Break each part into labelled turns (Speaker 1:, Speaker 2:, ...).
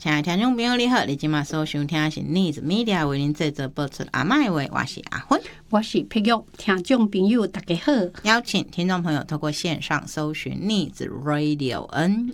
Speaker 1: 亲爱的听众朋友你好，你今晚所收听的是 News Media 为您制作播出阿麦话，我是阿芬，
Speaker 2: 我是佩玉。听众朋友大家好，
Speaker 1: 邀请听众朋友透过线上搜寻 News Radio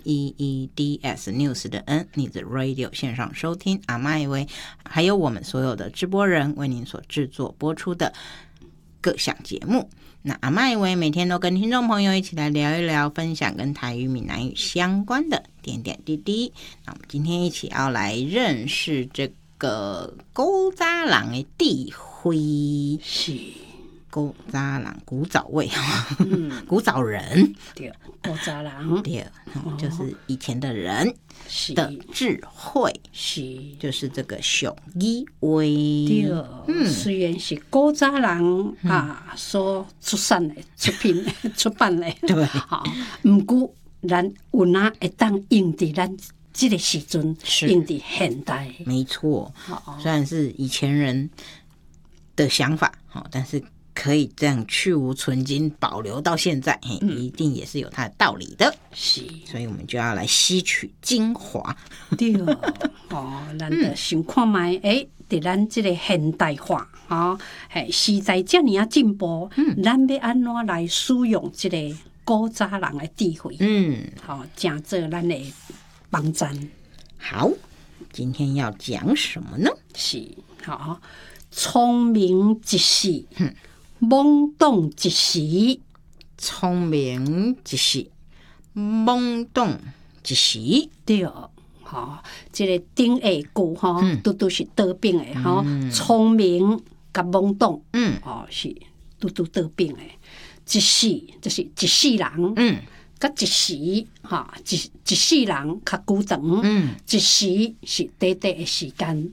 Speaker 1: NEEDS News 的 N News Radio 线上收听阿麦话，还有我们所有的直播人为您所制作播出的各项节目。那阿麦维每天都跟听众朋友一起来聊一聊，分享跟台语闽南语相关的点点滴滴。那我们今天一起要来认识这个古早人的智慧，
Speaker 2: 是
Speaker 1: 古早人古早味古早人，
Speaker 2: 对，古早人
Speaker 1: 对，就是以前的人的智慧，
Speaker 2: 是
Speaker 1: 就是这个俗语话。
Speaker 2: 对，虽然是古早人所出产的出品出版的，
Speaker 1: 对，
Speaker 2: 好，不过咱有哪会当用在咱这个时阵，用在现代，
Speaker 1: 没错。虽然是以前人的想法，但是可以这样去无存菁，保留到现在，一定也是有它的道理的。
Speaker 2: 是，
Speaker 1: 所以我们就要来吸取精华。
Speaker 2: 对，咱就想看卖，在咱这个现代化，时代这么进步，咱要安怎来使用这个古早人的智慧？正做咱的帮衬。
Speaker 1: 好，今天要讲什么呢？
Speaker 2: 是，聪明一时，懵懂一时。
Speaker 1: 聪明一时，懵懂一时。
Speaker 2: 对，这个顶下句都是倒并的，聪明甲懵懂，是都倒并的。一时就是一世人，甲一时一世人较久长，一时是短短的时间。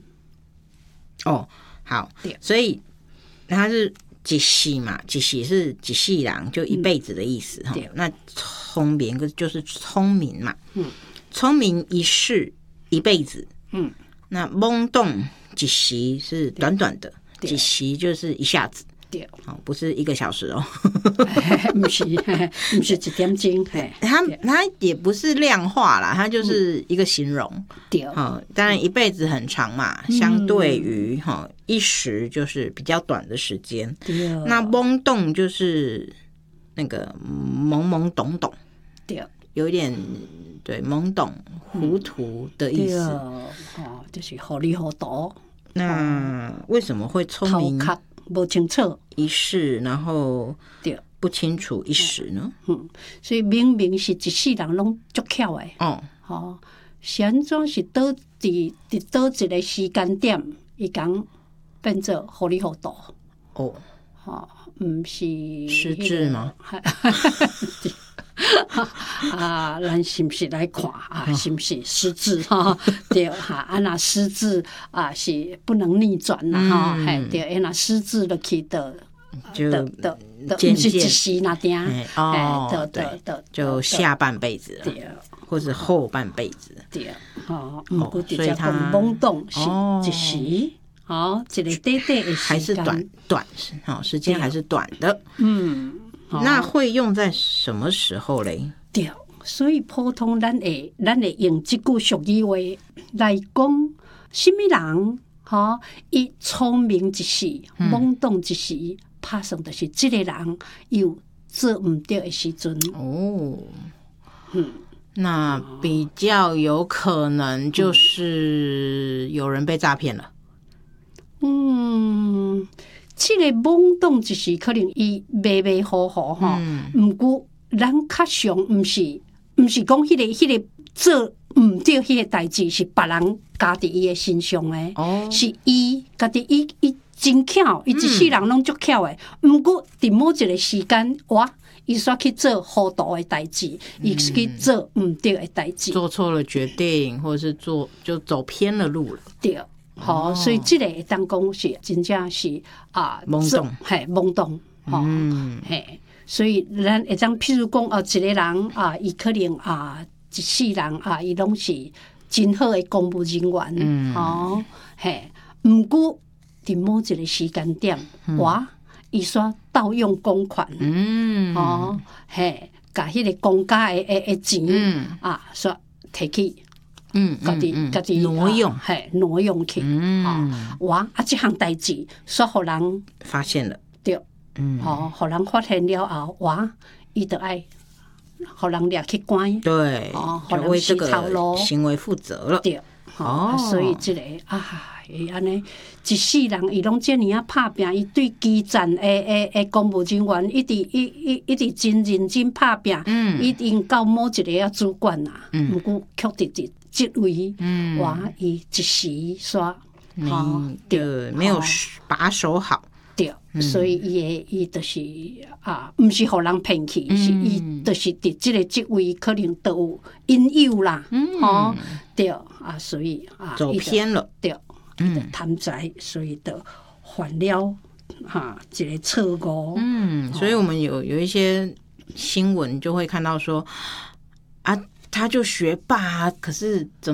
Speaker 1: 好，所以它是一世嘛，一世是一世人，就一辈子的意思。那聪明就是聪明嘛，聪明一世一辈子。那懵懂一时是短短的，一时就是一下子。不是1个小时哦，
Speaker 2: 不是1点钟，
Speaker 1: 它也不是量化啦，它就是一个形容。当然一辈子很长嘛，相对于一时就是比较短的时间。那懵懂就是那个懵懵懂懂，有一点对懵懂糊涂的意思。
Speaker 2: 就是糊里糊涂。
Speaker 1: 那为什么会聪明
Speaker 2: 不清楚
Speaker 1: 一世，然后不清楚一时呢？
Speaker 2: 所以明明是一世人拢足巧的，是安怎是倒一个时间点，伊讲变做糊里糊涂？不是
Speaker 1: 失智吗？
Speaker 2: 咱是不是来看是不是失智对那失智是不能逆转啦对，那失智了去的
Speaker 1: 渐渐
Speaker 2: 不是一时那点
Speaker 1: 就下半辈子了，或者后半辈子。对，
Speaker 2: 所以他懵懂是一时，一个短短的
Speaker 1: 还是短时间还是短的。那会用在什么时候嘞？
Speaker 2: 对，所以普通咱会用这句俗语话来讲，什么人伊聪明一时，懵懂一时，拍算就是这个人有做唔对的时阵。
Speaker 1: 那比较有可能就是有人被诈骗了。
Speaker 2: 这个懵懂就是可能伊迷迷糊糊不过咱较常不是讲迄个做唔对迄个代志是别人加伫伊的身上的，是伊家己伊真巧，伊一世人拢足巧的。不过伫某一个时间，伊煞去做糊涂的代志，伊去做唔对的代志，
Speaker 1: 做错了决定，或者是就走偏了路了。对。
Speaker 2: 所以这个会当讲是真正是
Speaker 1: 懵懂，
Speaker 2: 懵懂，所以咱会当譬如讲一个人伊可能一世人伊拢是真好的公务人员，不过伫某一个时间点，伊煞盗用公款，甲迄个公家的钱，煞摕去家己
Speaker 1: 挪用，
Speaker 2: 挪用去，哇，这项代志煞互人
Speaker 1: 发现了，
Speaker 2: 对，互人发现了后，哇，伊就爱互人抓去关，
Speaker 1: 对，就为这个行为负责了，
Speaker 2: 对，所以这个伊安尼一世人，伊拢这么拍拼，伊对基层的公务人员一直真认真拍拼，一定到某一个主管啦。不过确实是职位，哇，伊一时煞
Speaker 1: 对，没有把守好。
Speaker 2: 对，所以伊就是毋是互人骗去，是伊就是伫即个职位可能都有因由啦，对所以
Speaker 1: 走偏了，
Speaker 2: 对，贪财，所以就犯了一个错误。
Speaker 1: 所以我们有一些新闻就会看到说他就学霸，可是怎